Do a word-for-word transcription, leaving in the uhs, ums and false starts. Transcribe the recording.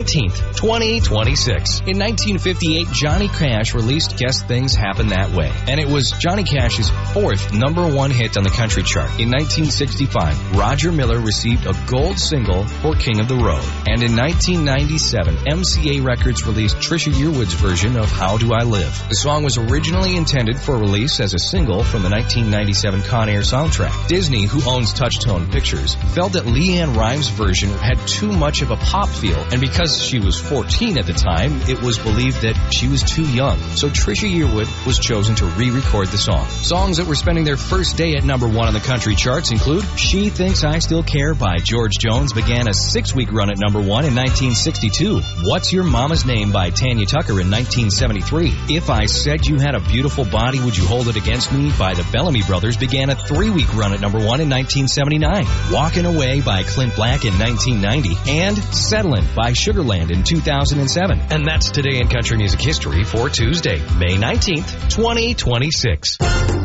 nineteenth, twenty twenty-six. In nineteen fifty-eight, Johnny Cash released Guess Things Happen That Way, and it was Johnny Cash's fourth number one hit on the country chart. In nineteen sixty-five, Roger Miller received a gold single for King of the Road. And in nineteen ninety-seven, M C A Records released Trisha Yearwood's version of How Do I Live. The song was originally intended for release as a single from the nineteen ninety-seven Con Air soundtrack. Disney, who owns Touchtone Pictures, felt that LeAnn Rimes' version had too much of a pop feel, and because she was fourteen at the time, it was believed that she was too young. So Trisha Yearwood was chosen to re-record the song. Songs that were spending their first day at number one on the country charts include She Thinks I Still Care by George Jones began a six-week run at number one in nineteen sixty-two. What's Your Mama's Name by Tanya Tucker in nineteen seventy-three. If I Said You Had a Beautiful Body, Would You Hold It Against Me by the Bellamy Brothers began a three-week run at number one in nineteen seventy-nine. Walkin' Away by Clint Black in nineteen ninety. And Settlin' by Sugarland in two thousand seven. And that's Today in Country Music History for Tuesday, May nineteenth, twenty twenty-six.